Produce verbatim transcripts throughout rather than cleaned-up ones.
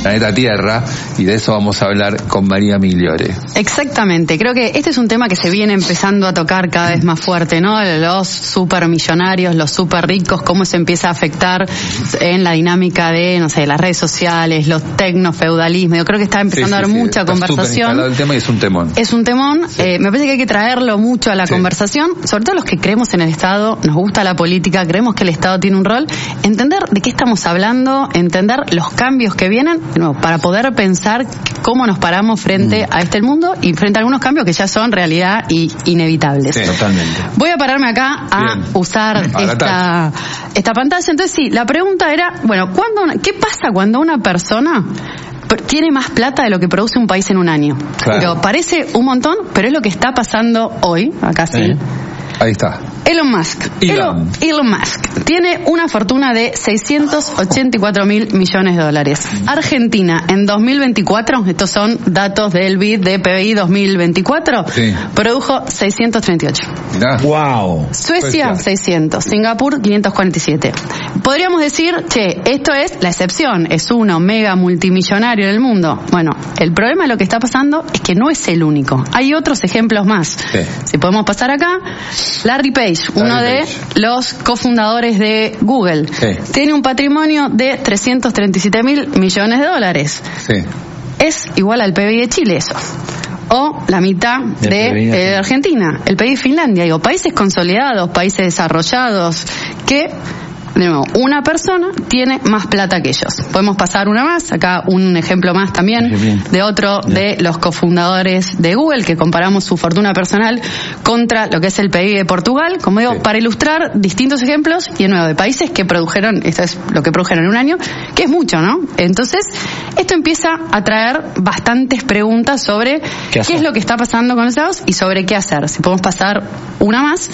planeta Tierra, y de eso vamos a hablar con María Migliore. Exactamente, creo que este es un tema que se viene empezando a tocar cada vez más fuerte, ¿no? Los supermillonarios, los super ricos, cómo se empieza a afectar en la dinámica de, no sé, las redes sociales, los tecnofeudalismos. Yo creo que está empezando sí, sí, a haber sí, mucha conversación. El tema y es un temón. Es un temón, sí. eh, me parece que hay que traerlo mucho a la sí. conversación, sobre todo los que creemos en el Estado, nos gusta la política, creemos que el Estado tiene un rol, entender de qué estamos hablando, entender los cambios que vienen, no, para poder pensar cómo nos paramos frente mm. a este mundo y frente a algunos cambios que ya son realidad y inevitables. Sí, totalmente. Voy a pararme acá a Bien. usar esta, esta pantalla. Entonces sí, la pregunta era, bueno, ¿cuándo una, ¿qué pasa cuando una persona tiene más plata de lo que produce un país en un año? Claro. Digo, parece un montón, pero es lo que está pasando hoy, acá sí. ¿Eh? Ahí está. Elon Musk. Elon. Elon Musk tiene una fortuna de seiscientos ochenta y cuatro mil millones de dólares. Argentina en dos mil veinticuatro, estos son datos del B I D de P B I dos mil veinticuatro, sí. produjo seiscientos treinta y ocho. Mirá. Wow. Suecia seiscientos, Singapur quinientos cuarenta y siete. Podríamos decir, che, esto es la excepción, es uno mega multimillonario en el mundo. Bueno, el problema de lo que está pasando es que no es el único. Hay otros ejemplos más. Sí. Si podemos pasar acá, Larry Page, uno Larry de Page. los cofundadores de Google, sí. tiene un patrimonio de trescientos treinta y siete mil millones de dólares. Sí. Es igual al P B I de Chile eso. O la mitad de, de, de Argentina, el P B I de Finlandia. Digo, países consolidados, países desarrollados, que de nuevo, una persona tiene más plata que ellos. Podemos pasar una más, acá un ejemplo más también de otro de los cofundadores de Google, que comparamos su fortuna personal contra lo que es el P I B de Portugal, como digo, sí. para ilustrar distintos ejemplos, y de nuevo, de países que produjeron, esto es lo que produjeron en un año, que es mucho, ¿no? Entonces, esto empieza a traer bastantes preguntas sobre qué, qué es lo que está pasando con los Estados y sobre qué hacer. Si podemos pasar una más.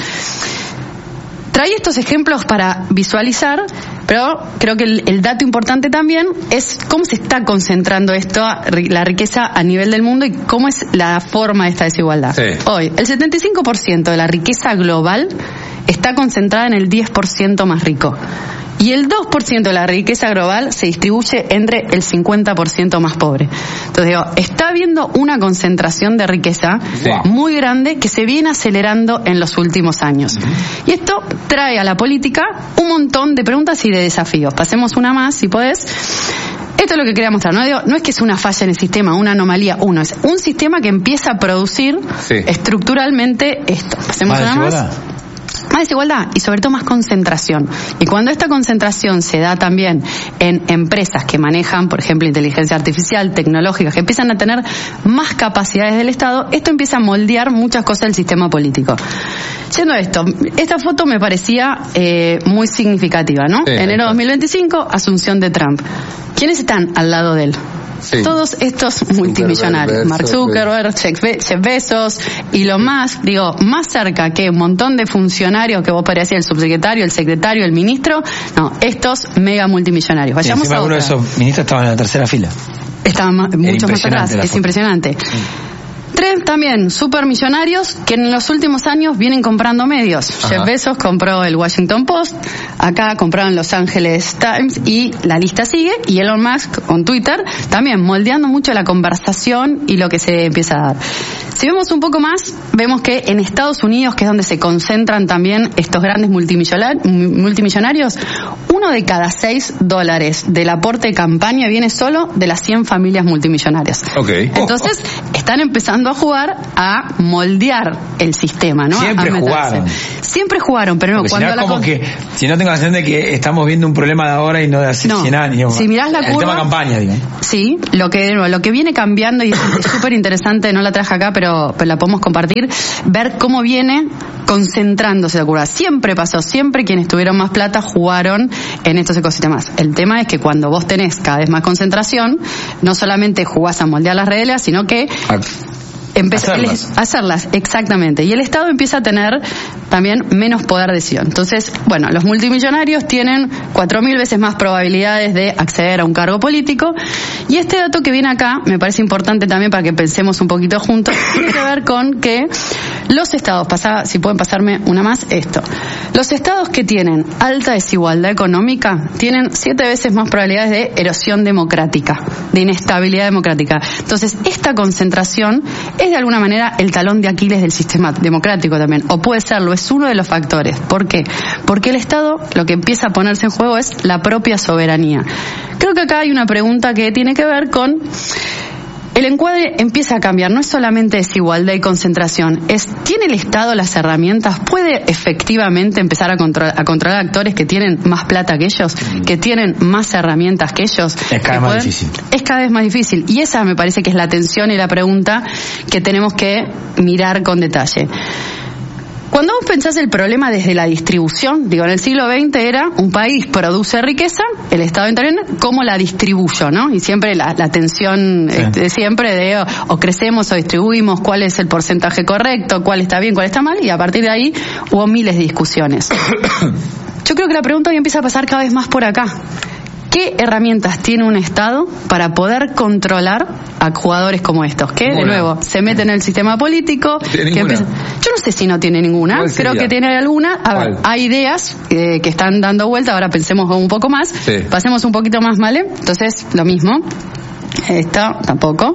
Trae estos ejemplos para visualizar, pero creo que el, el dato importante también es cómo se está concentrando esto, la riqueza a nivel del mundo, y cómo es la forma de esta desigualdad. Sí. Hoy, el setenta y cinco por ciento de la riqueza global está concentrada en el diez por ciento más rico. Y el dos por ciento de la riqueza global se distribuye entre el cincuenta por ciento más pobre. Entonces digo, está habiendo una concentración de riqueza sí. muy grande que se viene acelerando en los últimos años. Uh-huh. Y esto trae a la política un montón de preguntas y de desafíos. Pasemos una más, si podés. Esto es lo que quería mostrar, ¿no? Digo, no es que es una falla en el sistema, una anomalía, uno. Es un sistema que empieza a producir sí. estructuralmente esto. Pasemos una más. Más desigualdad y sobre todo más concentración. Y cuando esta concentración se da también en empresas que manejan, por ejemplo, inteligencia artificial, tecnológicas, que empiezan a tener más capacidades del Estado, esto empieza a moldear muchas cosas del sistema político. Yendo a esto, esta foto me parecía eh, muy significativa, ¿no? Sí, enero de dos mil veinticinco, asunción de Trump. ¿Quiénes están al lado de él? Sí. Todos estos multimillonarios, Mark Zuckerberg, Jeff Bezos, Elon Musk, digo, más cerca que un montón de funcionarios que vos podrías decir, el subsecretario, el secretario, el ministro, no, estos mega multimillonarios. Vayamos sí, a uno de esos ministros estaban en la tercera fila. Estaban mucho más atrás, es impresionante. Sí. Tres también supermillonarios que en los últimos años vienen comprando medios. Ajá. Jeff Bezos compró el Washington Post, acá compraron Los Angeles Times y la lista sigue, y Elon Musk con Twitter también moldeando mucho la conversación y lo que se empieza a dar. Si vemos un poco más, vemos que en Estados Unidos, que es donde se concentran también estos grandes multimillonarios, uno de cada seis dólares del aporte de campaña viene solo de las cien familias multimillonarias. Okay. Entonces, están empezando a jugar a moldear el sistema, ¿no? Siempre jugaron. Siempre jugaron, pero no, cuando si no, la como con... que, si no tengo la sensación de que estamos viendo un problema de ahora y no de hace no. cien años. Si mirás la el curva, tema campaña, digo. Sí, lo que lo que viene cambiando, y es súper interesante, no la traje acá, pero, pero la podemos compartir, ver cómo viene concentrándose la curva. Siempre pasó, siempre quienes tuvieron más plata jugaron en estos ecosistemas. El tema es que cuando vos tenés cada vez más concentración, no solamente jugás a moldear las reglas, sino que Empezar hacerlas. hacerlas, exactamente. Y el Estado empieza a tener también menos poder de decisión. Entonces, bueno, los multimillonarios tienen cuatro mil veces más probabilidades de acceder a un cargo político, Y este dato que viene acá me parece importante también para que pensemos un poquito juntos, tiene que ver con que los estados, pasá, si pueden pasarme una más, esto. Los estados que tienen alta desigualdad económica tienen siete veces más probabilidades de erosión democrática, de inestabilidad democrática. Entonces, esta concentración es de alguna manera el talón de Aquiles del sistema democrático también, o puede serlo, es uno de los factores. ¿Por qué? Porque el Estado lo que empieza a ponerse en juego es la propia soberanía. Creo que acá hay una pregunta que tiene que ver con... El encuadre empieza a cambiar, no es solamente desigualdad y concentración, es, ¿tiene el Estado las herramientas? ¿Puede efectivamente empezar a, control, a controlar actores que tienen más plata que ellos, que tienen más herramientas que ellos? Es cada vez más difícil. Es cada vez más difícil, y esa me parece que es la tensión y la pregunta que tenemos que mirar con detalle. Cuando vos pensás el problema desde la distribución, digo, en el siglo veinte era un país produce riqueza, el Estado interviene, ¿cómo la distribuyo, no? Y siempre la, la tensión, sí. este, siempre de o, o crecemos o distribuimos, cuál es el porcentaje correcto, cuál está bien, cuál está mal, y a partir de ahí hubo miles de discusiones. Yo creo que la pregunta hoy empieza a pasar cada vez más por acá. ¿Qué herramientas tiene un Estado para poder controlar a jugadores como estos? Que, de nuevo, se meten en el sistema político. Que empiezan... Yo no sé si no tiene ninguna, creo que tiene alguna. A ver, hay ideas eh, que están dando vuelta, ahora pensemos un poco más. Sí. Pasemos un poquito más, ¿vale? Entonces, lo mismo. Esta, tampoco.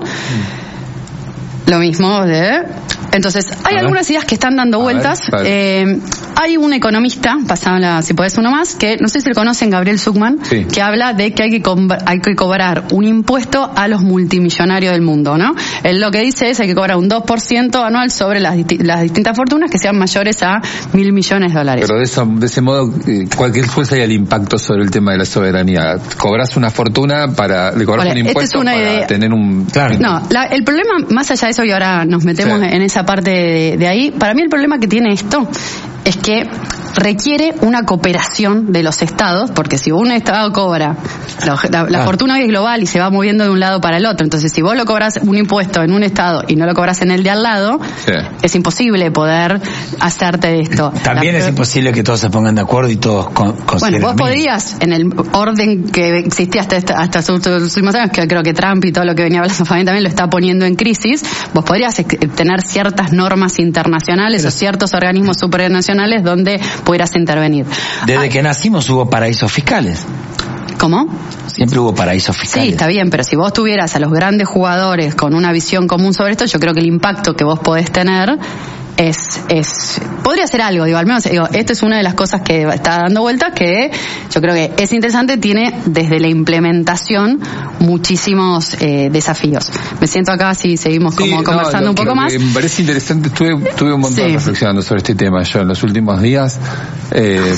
Mm. Lo mismo de... Entonces, hay algunas ideas que están dando vueltas. Ver, eh, hay un economista, pasaba si podés uno más, que no sé si lo conocen, Gabriel Zuckman, sí. que habla de que hay que, co- hay que cobrar un impuesto a los multimillonarios del mundo, ¿no? Él lo que dice es hay que cobrar un dos por ciento anual sobre las, disti- las distintas fortunas que sean mayores a mil millones de dólares. Pero de, eso, de ese modo, cualquier fuese hay el impacto sobre el tema de la soberanía. Cobras una fortuna para, le cobras Hola, un impuesto es una para idea. tener un... Claro. No, la, el problema, más allá de eso, y ahora nos metemos sí. en esa parte de, de ahí, para mí el problema que tiene esto es que requiere una cooperación de los estados, porque si un estado cobra, la, la, la ah. fortuna hoy es global y se va moviendo de un lado para el otro, entonces si vos lo cobras un impuesto en un estado y no lo cobras en el de al lado, sí. es imposible poder hacerte de esto. También la, es imposible que todos se pongan de acuerdo y todos con, Bueno, vos podrías, en el orden que existía hasta, esta, hasta los últimos años, que creo que Trump y todo lo que venía hablando también lo está poniendo en crisis, vos podrías tener ciertas normas internacionales Pero, o ciertos organismos supranacionales donde pudieras intervenir. Desde Ay. que nacimos hubo paraísos fiscales. ¿Cómo? Siempre hubo paraísos fiscales. Sí, está bien, pero si vos tuvieras a los grandes jugadores con una visión común sobre esto, yo creo que el impacto que vos podés tener es, es, podría ser algo, digo, al menos, digo, esto es una de las cosas que está dando vuelta, que yo creo que es interesante, tiene desde la implementación muchísimos eh, desafíos. Me siento acá, si seguimos sí, como conversando no, un poco más. Me parece interesante, estuve, estuve un montón sí. reflexionando sobre este tema yo en los últimos días. Eh,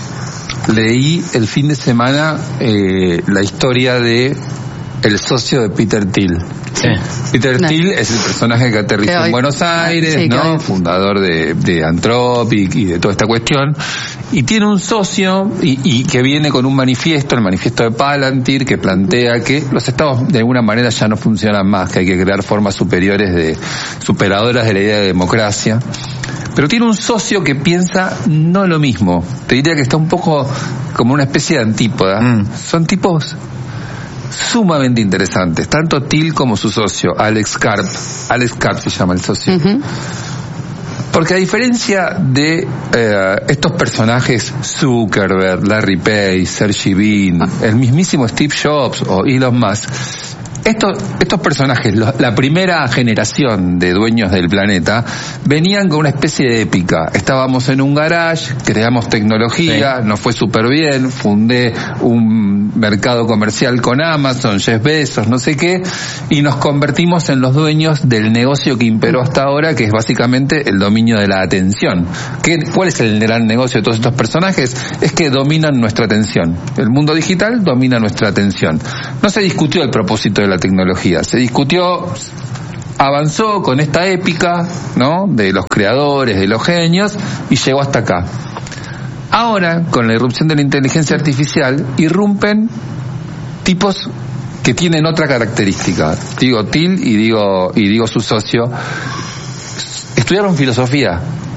leí el fin de semana eh, la historia de el socio de Peter Thiel. Sí. Peter no. Thiel es el personaje que aterrizó hoy, en Buenos Aires, sí, ¿no? Fundador de, de Anthropic y de toda esta cuestión. Y tiene un socio y, y que viene con un manifiesto, el manifiesto de Palantir, que plantea que los estados de alguna manera ya no funcionan más, que hay que crear formas superiores de, superadoras de la idea de democracia. Pero tiene un socio que piensa no lo mismo. Te diría que está un poco como una especie de antípoda. Mm. Son tipos sumamente interesantes, tanto Thiel como su socio, Alex Karp. Alex Karp se llama el socio. Uh-huh. Porque a diferencia de eh, estos personajes, Zuckerberg, Larry Page, Sergey Brin, el mismísimo Steve Jobs o Elon Musk, Estos, estos personajes, la primera generación de dueños del planeta, venían con una especie de épica. Estábamos en un garage, creamos tecnología, sí. nos fue súper bien, fundé un mercado comercial con Amazon, Jeff Bezos, no sé qué, y nos convertimos en los dueños del negocio que imperó hasta ahora, que es básicamente el dominio de la atención. ¿Qué, ¿Cuál es el gran negocio de todos estos personajes? Es que dominan nuestra atención. El mundo digital domina nuestra atención. No se discutió el propósito de la tecnología, se discutió, avanzó con esta épica, ¿no?, de los creadores, de los genios, y llegó hasta acá. Ahora, con la irrupción de la inteligencia artificial, irrumpen tipos que tienen otra característica. Digo Thiel y digo y digo su socio, estudiaron filosofía.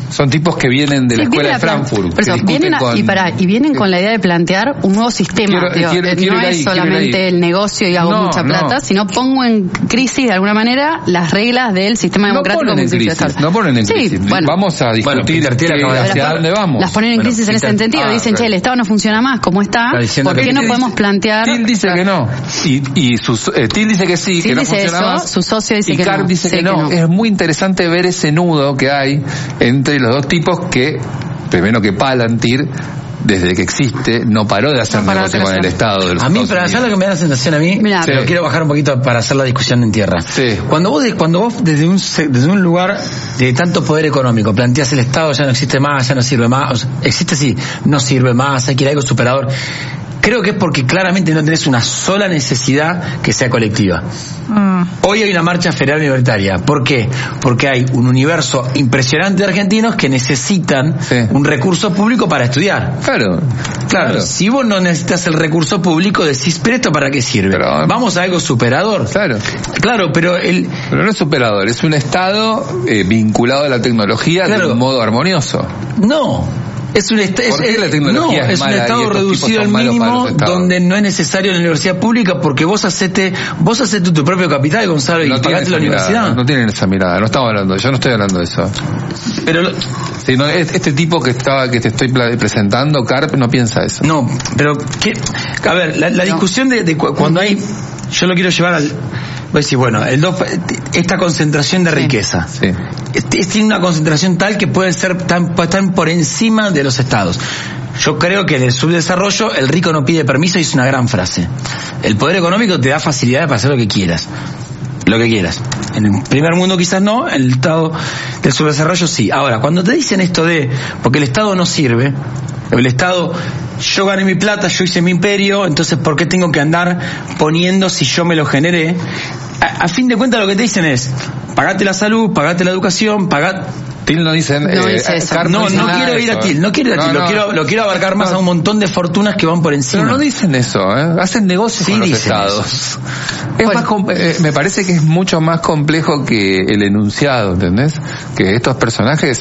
Son tipos que vienen de la Sí, escuela de vienen a plan- Frankfurt. por eso, que discuten vienen a- con- y, pará, y vienen con la idea de plantear un nuevo sistema. Quiero- Digo, quiero- eh, quiero no ir ahí, es quiero ir solamente ahí. el negocio y hago No, mucha no. plata, sino pongo en crisis de alguna manera las reglas del sistema No democrático. ponen en como crisis, se no ponen en Sí, crisis. bueno. Vamos a discutir Bueno, Peter Thiel qué- acaba de hacia Pero dónde vamos. Las ponen en Bueno, crisis en ese Peter- sentido. ah, Dicen, ok. che, el Estado no funciona más como está. Está diciendo ¿Por que qué no Thiel podemos dice- plantear? Thiel dice que no. Y, y sus, eh, Thiel dice que sí, Thiel que no dice funciona eso, más. su socio dice y que Karp no. dice Sí, que, que no. no. Es muy interesante ver ese nudo que hay entre los dos tipos que, primero que Palantir, desde que existe, no paró de hacer No paró de negocio con el crecer. Estado de los A mí, Estados para Unidos. hacer lo que me da la sensación a mí, Mirá. pero Sí. quiero bajar un poquito para hacer la discusión en tierra. Sí. Cuando vos, de- cuando vos desde un, se- desde un lugar de tanto poder económico planteas el Estado ya no existe más, ya no sirve más, o sea, existe sí, no sirve más, hay que ir a algo superador. Creo que es porque claramente no tenés una sola necesidad que sea colectiva. Mm. Hoy hay una marcha federal minoritaria. ¿Por qué? Porque hay un universo impresionante de argentinos que necesitan Sí. un recurso público para estudiar. Claro, Claro, si vos no necesitas el recurso público, decís, pero ¿esto para qué sirve? Pero- Vamos a algo superador. Claro. Claro, pero el... Pero no es superador, es un Estado eh, vinculado a la tecnología de Claro. un modo armonioso. No. Es un, est- ¿Por es, qué la es- tecnología no, es es un mala y estado estos reducido tipos al son malos para mínimo los estados? donde no es necesario la universidad pública porque vos hacete, vos hacete tu propio capital, Gonzalo, y No tienen pagate la esa mirada, universidad. no tienen esa mirada, no estamos hablando, yo no estoy hablando de eso. Pero lo- Sí, no, es- este tipo que estaba que te estoy pla- presentando, Karp, no piensa eso. no, pero ¿qué? A ver, la, la discusión de, de cu- cuando hay, yo lo quiero llevar al, voy a decir, bueno, el dos, esta concentración de Sí. riqueza. Sí. Es- es- tiene una concentración tal que puede ser tan, tan por encima de los estados. Yo creo que en el subdesarrollo el rico no pide permiso y es una gran frase. El poder económico te da facilidades para hacer lo que quieras. Lo que quieras. En el primer mundo quizás no, en el estado del subdesarrollo sí. Ahora, cuando te dicen esto de, porque el Estado no sirve, el Estado, yo gané mi plata, yo hice mi imperio, entonces ¿por qué tengo que andar poniendo si yo me lo generé? A, a fin de cuentas lo que te dicen es, pagate la salud, pagate la educación, pagate... Til no dicen... No dice eso. Karp No, dice no nada quiero de ir a eso, Til, ¿eh? no quiero ir a No, Til, lo no. quiero, lo quiero abarcar más a un montón de fortunas que van por encima. Pero no dicen eso, ¿eh? Hacen negocios Sí con los dicen estados. Es Bueno. más com- eh, me parece que es mucho más complejo que el enunciado, ¿entendés? Que estos personajes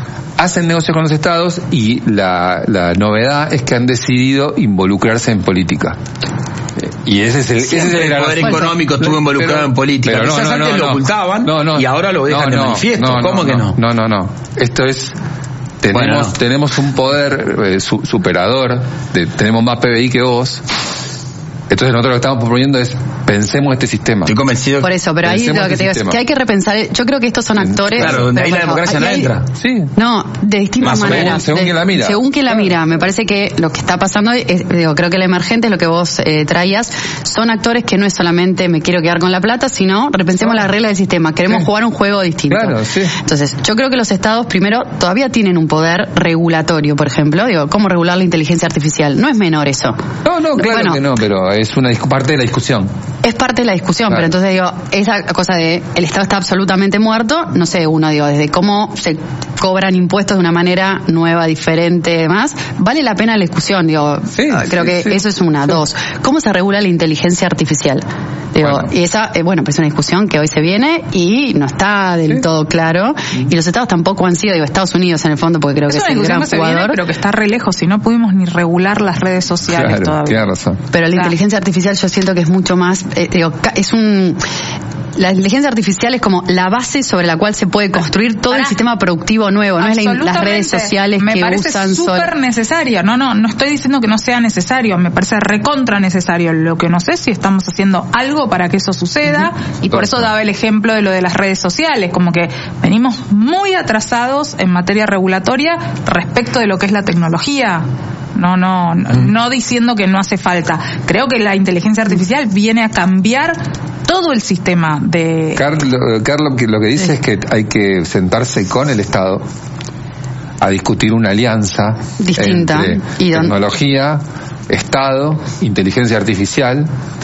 hacen negocios con los estados y la, la novedad es que han decidido involucrarse en política. Eh, Y ese es el, ese es Siempre el el gran- poder Bueno, económico estuvo pero- involucrado en política. pero no, Quizás no, antes no, lo no. ocultaban No, no. y ahora lo dejan No, de no, manifiesto. no, ¿Cómo no, que no? No, no, no. Esto es... Tenemos, Bueno, no. tenemos un poder eh, su- superador, de- tenemos más P B I que vos. Entonces nosotros lo que estamos proponiendo es pensemos este sistema. Estoy convencido. Por eso, pero ahí Pensemos lo que este te digo es sistema. que hay que repensar. Yo creo que estos son actores. Claro, donde ahí pero, la por favor, democracia no ahí hay- entra. Sí. No, de distintas Más o menos, maneras. según De- quien la mira. Según quien la Claro. mira. Me parece que lo que está pasando, es, digo, creo que el emergente es lo que vos eh, traías, son actores que no es solamente me quiero quedar con la plata, sino repensemos Claro. las reglas del sistema. Queremos Sí. jugar un juego distinto. Claro, sí. Entonces, yo creo que los estados, primero, todavía tienen un poder regulatorio, por ejemplo. Digo, ¿cómo regular la inteligencia artificial? No es menor eso. No, no, claro Bueno, que no, pero es una dis- parte de la discusión. Es parte de la discusión, Claro. pero entonces digo, esa cosa de el Estado está absolutamente muerto, no sé, uno digo, desde cómo se cobran impuestos de una manera nueva, diferente, demás, vale la pena la discusión, digo, Sí, creo sí, que sí. eso es una. Sí. Dos, ¿cómo se regula la inteligencia artificial? Digo, Bueno. y esa, eh, bueno, pues es una discusión que hoy se viene y no está del Sí. todo claro, y los estados tampoco han sido, digo, Estados Unidos en el fondo, porque creo Es que es una el discusión gran que se viene, jugador. pero que está re lejos, y no pudimos ni regular las redes sociales Claro, todavía. tienes razón. Pero la Claro. inteligencia artificial yo siento que es mucho más, eh, digo, ca- es un... La inteligencia artificial es como la base sobre la cual se puede construir todo Pará. el sistema productivo nuevo, no es la in- las redes Absolutamente. sociales me que parece usan súper sol- necesario. No, no, no estoy diciendo que no sea necesario, me parece recontra necesario. Lo que no sé es si estamos haciendo algo para que eso suceda, y por eso daba el ejemplo de lo de las redes sociales, como que venimos muy atrasados en materia regulatoria respecto de lo que es la tecnología. No, no, no, no diciendo que no hace falta. Creo que la inteligencia artificial viene a cambiar todo el sistema de... Carlos, Carlos que lo que dice es que hay que sentarse con el Estado a discutir una alianza Distinta. entre ¿Y dónde? tecnología, Estado, inteligencia artificial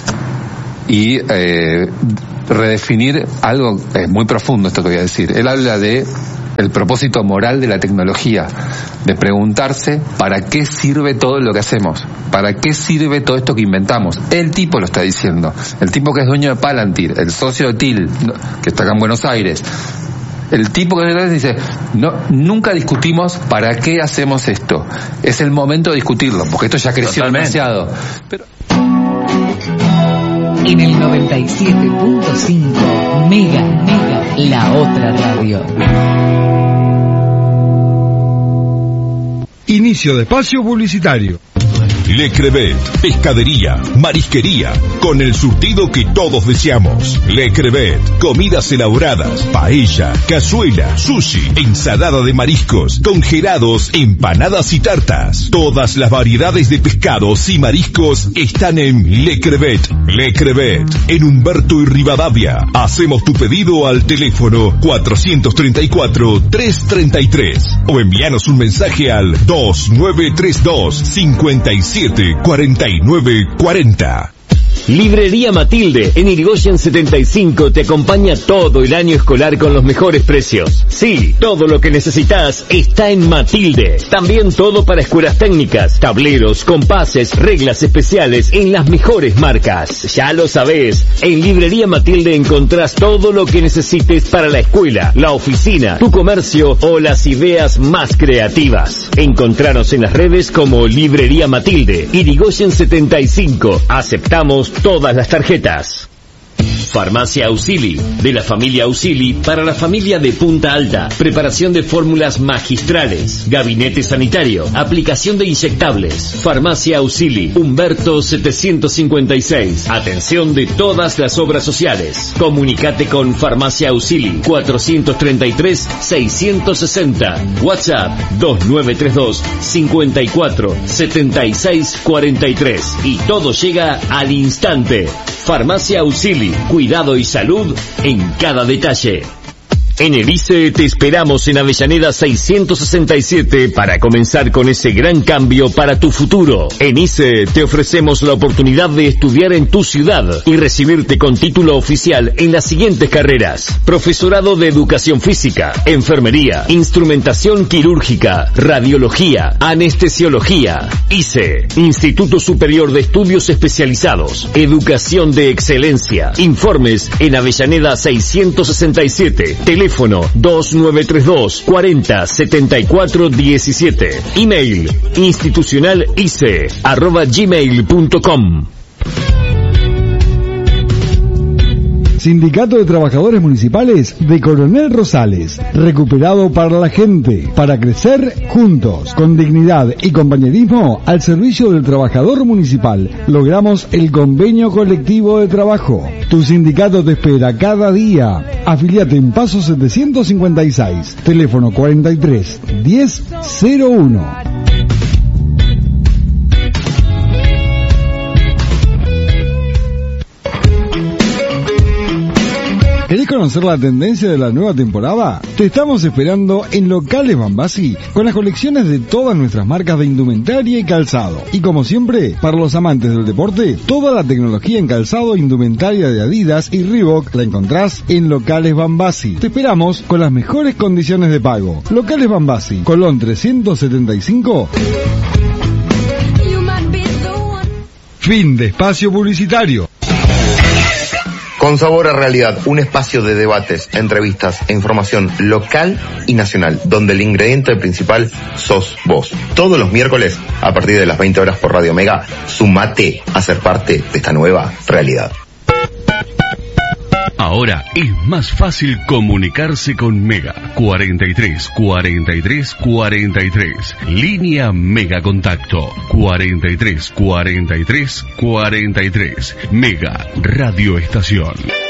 y eh, redefinir algo eh, muy profundo, esto que voy a decir. Él habla de el propósito moral de la tecnología, de preguntarse para qué sirve todo lo que hacemos, para qué sirve todo esto que inventamos. El tipo lo está diciendo, el tipo que es dueño de Palantir, el socio de Til, que está acá en Buenos Aires. El tipo que dice, no, nunca discutimos para qué hacemos esto. Es el momento de discutirlo, porque esto ya creció Totalmente. demasiado. Pero... En el noventa y siete punto cinco, Mega, Mega, la otra radio. Inicio de espacio publicitario. Le Crevet, pescadería, marisquería, con el surtido que todos deseamos. Le Crevet, comidas elaboradas, paella, cazuela, sushi, ensalada de mariscos, congelados, empanadas y tartas. Todas las variedades de pescados y mariscos están en Le Crevet. Le Crevet, en Humberto y Rivadavia. Hacemos tu pedido al teléfono cuatrocientos treinta y cuatro, trescientos treinta y tres o envíanos un mensaje al dos nueve tres dos, cinco siete, cuarenta y nueve, cuarenta. Librería Matilde, en Irigoyen setenta y cinco, te acompaña todo el año escolar con los mejores precios. Sí, todo lo que necesitas está en Matilde. También todo para escuelas técnicas, tableros, compases, reglas especiales en las mejores marcas. Ya lo sabés, en Librería Matilde encontrás todo lo que necesites para la escuela, la oficina, tu comercio o las ideas más creativas. Encontranos en las redes como Librería Matilde, Irigoyen setenta y cinco. Aceptamos todas las tarjetas. Farmacia Ausili, de la familia Ausili para la familia de Punta Alta. Preparación de fórmulas magistrales, gabinete sanitario, aplicación de inyectables. Farmacia Ausili, Humberto setecientos cincuenta y seis. Atención de todas las obras sociales. Comunicate con Farmacia Ausili, cuatrocientos treinta y tres, seiscientos sesenta. WhatsApp dos nueve tres dos, cincuenta y cuatro, setenta y seis, cuarenta y tres. Y todo llega al instante. Farmacia Ausili, cuidado y salud en cada detalle. En el I C E te esperamos en Avellaneda seiscientos sesenta y siete para comenzar con ese gran cambio para tu futuro. En I C E te ofrecemos la oportunidad de estudiar en tu ciudad y recibirte con título oficial en las siguientes carreras: profesorado de educación física, enfermería, instrumentación quirúrgica, radiología, anestesiología. I C E, Instituto Superior de Estudios Especializados, Educación de Excelencia. Informes en Avellaneda seiscientos sesenta y siete. Teléfono dos nueve tres dos, cuarenta, setenta y cuatro diecisiete. Email institucionalice arroba gmail punto com. Sindicato de Trabajadores Municipales de Coronel Rosales, recuperado para la gente, para crecer juntos, con dignidad y compañerismo al servicio del trabajador municipal. Logramos el convenio colectivo de trabajo. Tu sindicato te espera cada día. Afiliate en Paso setecientos cincuenta y seis, teléfono cuarenta y tres, diez, cero uno. ¿Querés conocer la tendencia de la nueva temporada? Te estamos esperando en Locales Bambasi con las colecciones de todas nuestras marcas de indumentaria y calzado. Y como siempre, para los amantes del deporte, toda la tecnología en calzado e indumentaria de Adidas y Reebok la encontrás en Locales Bambasi. Te esperamos con las mejores condiciones de pago. Locales Bambasi, Colón trescientos setenta y cinco. Fin de espacio publicitario. Con Sabor a Realidad, un espacio de debates, entrevistas e información local y nacional, donde el ingrediente principal sos vos. Todos los miércoles, a partir de las veinte horas por Radio Mega, sumate a ser parte de esta nueva realidad. Ahora es más fácil comunicarse con Mega. cuarenta y tres, cuarenta y tres, cuarenta y tres. Línea Mega Contacto. cuarenta y tres, cuarenta y tres, cuarenta y tres. Mega Radio Estación.